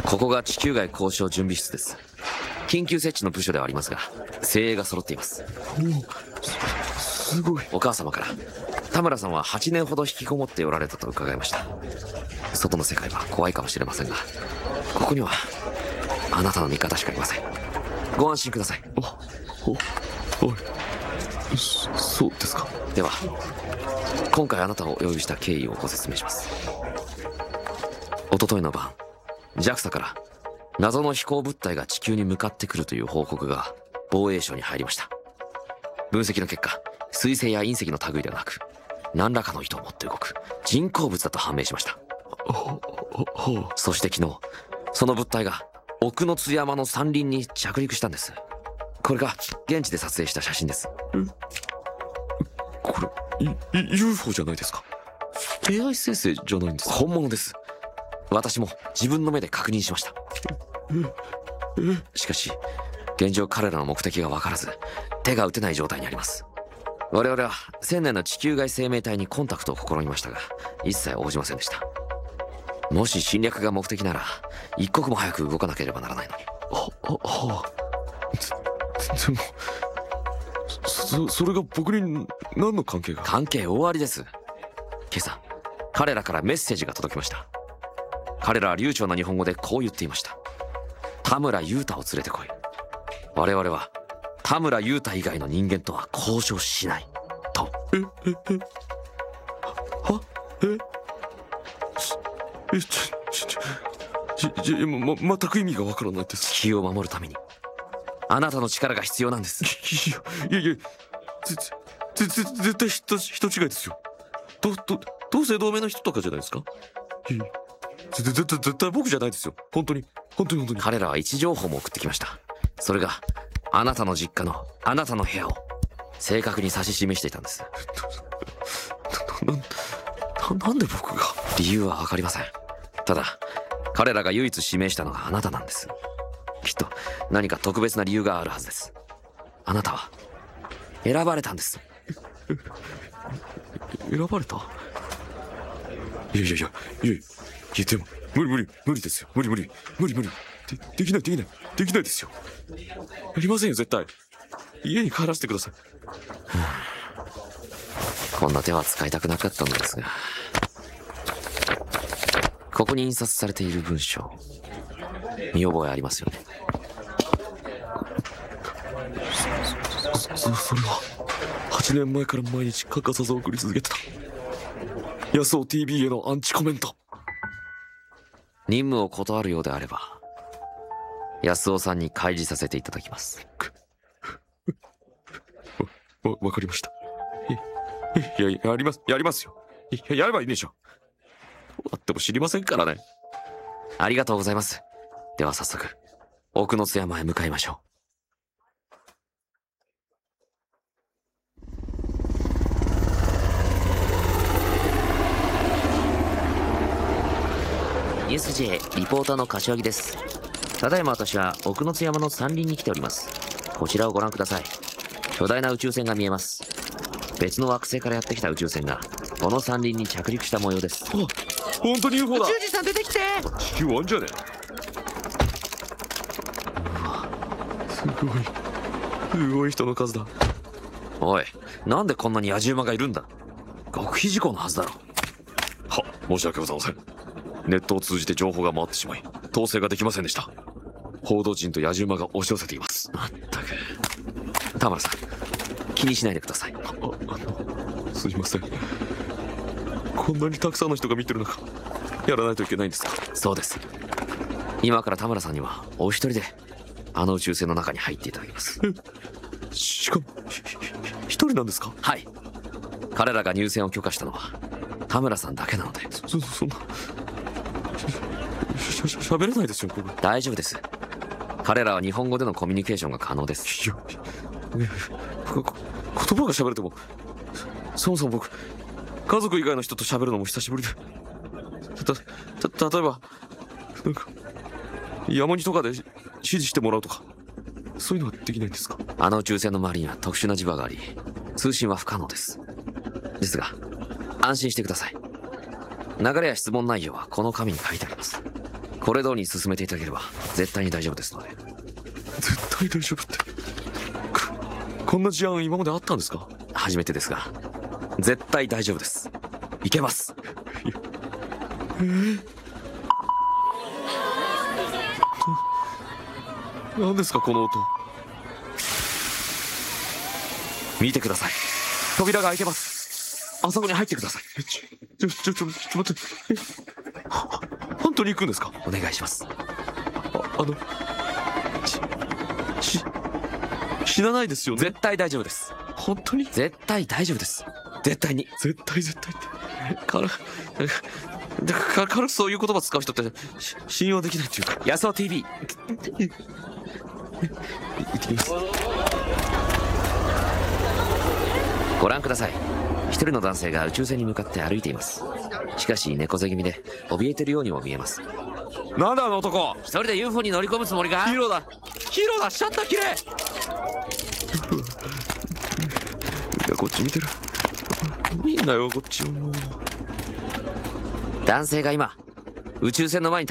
ここが地球外交渉準備室です。緊急設置の部署ではありますが、精鋭が揃っています。 すごい。 お母様から田村さんは8年ほど引きこもっておられたと伺いました。外の世界は怖いかもしれませんが、ここにはあなたの味方しかいません。ご安心ください。 そうですか。 では今回あなたをお呼びした経緯をご説明します。一昨日の晩、 JAXA から謎の飛行物体が地球に向かってくるという報告が防衛省に入りました。分析の結果、彗星や隕石の類ではなく、何らかの意図を持って動く人工物だと判明しました。そして昨日、その物体が奥の津山の山林に着陸したんです。これが現地で撮影した写真です。 これUFO じゃないですか。 AI 生成じゃないんですか。 本物です。私も自分の目で確認しました。しかし現状彼らの目的が分からず、手が打てない状態にあります。我々は1000年の地球外生命体にコンタクトを試みましたが、一切応じませんでした。もし侵略が目的なら一刻も早く動かなければならないのに。 でもそれが僕に何の関係が。 関係大ありです。今朝彼らからメッセージが届きました。彼らは流暢な日本語でこう言っていました。田村雄太を連れてこい。我々は田村雄太以外の人間とは交渉しないと。 全く意味がわからないです。 地球を守るためにあなたの力が必要なんです。 いや絶対人違いですよ。同姓同名の人とかじゃないですか。絶対僕じゃないですよ。本当に。 彼らは位置情報も送ってきました。それがあなたの実家のあなたの部屋を正確に指し示していたんです。 なんで僕が。 理由は分かりません。ただ彼らが唯一指名したのがあなたなんです。きっと何か特別な理由があるはずです。あなたは選ばれたんです。 選ばれた。いやでも無理ですよ。無理できないですよ。やりませんよ絶対。家に帰らせてください。 こんな手は使いたくなかったのですが、ここに印刷されている文章、見覚えありますよね。 それは8年前から毎日欠かさず送り続けてた安尾 TV へのアンチコメント。 任務を断るようであれば安尾さんに開示させていただきます。 わかりました。やりますよ。やればいいでしょ。どうなっても知りませんからね。 ありがとうございます。では早速奥の津山へ向かいましょう。ニュース J リポーターの柏木です。ただいま私は奥の津山の山林に来ております。こちらをご覧ください。巨大な宇宙船が見えます。別の惑星からやってきた宇宙船がこの山林に着陸した模様です。 本当に UFO だ。 宇宙人さん出てきて。 地球あんじゃねえ。すごい人の数だ。 おい、なんでこんなに野獣馬がいるんだ。極秘事項のはずだろ。 申し訳ございません。ネットを通じて情報が回ってしまい統制ができませんでした。報道陣と野獣馬が押し寄せています。 まったく。田村さん、気にしないでください。 すいません。こんなにたくさんの人が見てる中やらないといけないんですか。 そうです。今から田村さんにはお一人であの宇宙船の中に入っていただきます。 しかも一人なんですか。 はい。彼らが入船を許可したのは田村さんだけなので。 そんな喋れないですよ僕。 大丈夫です。彼らは日本語でのコミュニケーションが可能です。 言葉が喋れても、そもそも僕家族以外の人と喋るのも久しぶりで、例えばなんか山にとかで指示してもらうとか、そういうのはできないんですか。 あの宇宙船の周りには特殊な磁場があり、通信は不可能です。ですが安心してください。流れや質問内容はこの紙に書いてあります。 これ通りに進めていただければ絶対に大丈夫ですので。 絶対大丈夫ってこんな事案今まであったんですか？ 初めてですが絶対大丈夫です。いけます。 何ですかこの音。 見てください。扉が開いてます。あそこに入ってください。 ちょっと待って。本当に行くんですか？ お願いします。 死なないですよね？ 絶対大丈夫です。 本当に？ 絶対大丈夫です。絶対に。 絶対って軽くそういう言葉使う人って信用できないっていうか。 ヤスオ TV 行ってきます。 ご覧ください。一人の男性が宇宙船に向かって歩いています。しかし猫背気味で怯えてるようにも見えます。 なんだあの男。 一人で UFO に乗り込むつもりか？ ヒーローだシャッター切れ。いやこっち見てる。いいんだよこっちも。 男性が今宇宙船の前に